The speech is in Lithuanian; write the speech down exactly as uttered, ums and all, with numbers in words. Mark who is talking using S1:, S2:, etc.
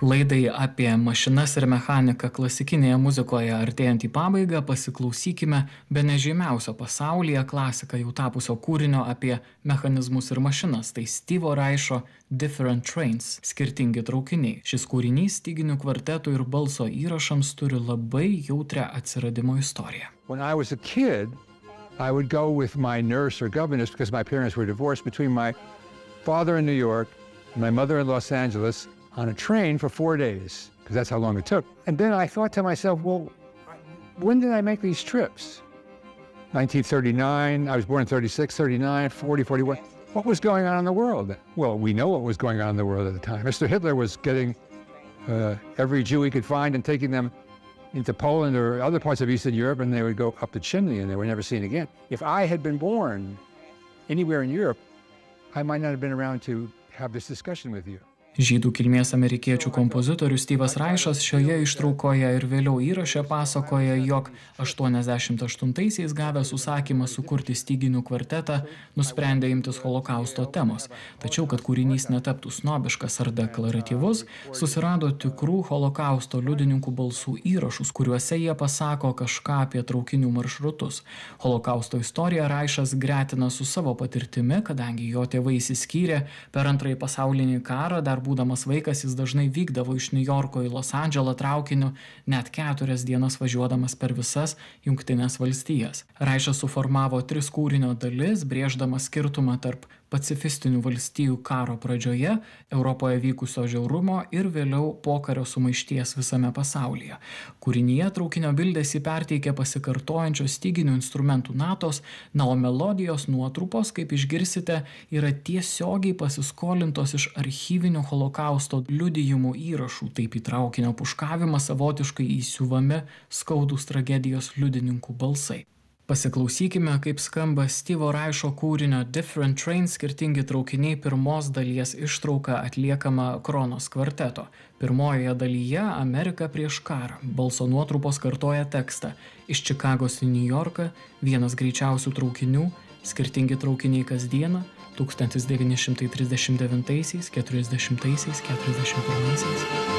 S1: Laidai apie mašinas ir mechaniką klasikinėje muzikoje artėjant į pabaigą pasiklausykime bene žymiausio pasaulyje klasika jau tapusio kūrinio apie mechanizmus ir mašinas. Tai Steve'o Reicho Different Trains – skirtingi traukiniai. Šis kūrinys styginių kvartetų ir balso įrašams turi labai jautrią atsiradimo istoriją.
S2: When I was a kid, I would go with my nurse or governess because my parents were divorced between my father in New York and my mother in Los Angeles on a train for four days, because that's how long it took. And then I thought to myself, well, when did I make these trips? nineteen thirty-nine, I was born in thirty-six, thirty-nine, forty, forty-one. What was going on in the world? Well, we know what was going on in the world at the time. Mister Hitler was getting uh, every Jew he could find and taking them into Poland or other parts of Eastern Europe, and they would go up the chimney and they were never seen again. If I had been born anywhere in Europe, I might not have been around to have this discussion with you.
S1: Žydų kilmės amerikiečių kompozitorius Steve'as Reichas šioje ištraukoje ir vėliau įraše pasakoja, jog aštuoniasdešimt aštuntaisiais gavęs užsakymą sukurti styginių kvartetą, nusprendė imtis holokausto temos. Tačiau, kad kūrinys netaptų snobiškas ar deklaratyvus, susirado tikrų holokausto liudininkų balsų įrašus, kuriuose jie pasako kažką apie traukinių maršrutus. Holokausto istoriją Reichas gretina su savo patirtimi, kadangi jo tėvai išsiskyrė per antrąjį pasaulinį karą, dar būdamas vaikas jis dažnai vykdavo iš Niujorko į Los Andželą traukiniu, net keturias dienas važiuodamas per visas Jungtines valstijas. Reichas suformavo tris kūrinio dalis, brėždamas skirtumą tarp pacifistinių valstijų karo pradžioje, Europoje vykusio žiaurumo ir vėliau pokario sumaišties visame pasaulyje. Kūrinyje traukinio bildesį perteikia pasikartojančios styginių instrumentų natos, na, o melodijos nuotrupos, kaip išgirsite, yra tiesiogiai pasiskolintos iš archyvinių holokausto liudijimų įrašų, taip į traukinio puškavimą savotiškai įsiuvami skaudūs tragedijos liudininkų balsai. Pasiklausykime, kaip skamba Steve'o Reicho kūrinio Different Trains – skirtingi traukiniai pirmos dalies ištrauka atliekama Kronos kvarteto. Pirmojoje dalyje Amerika prieš karą. Balso nuotrupos kartoja tekstą. Iš Čikagos į Niujorką, vienas greičiausių traukinių, skirtingi traukiniai kasdieną, tūkstantis devyni šimtai trisdešimt devintaisiais, keturiasdešimtaisiais, keturiasdešimt pirmaisiais.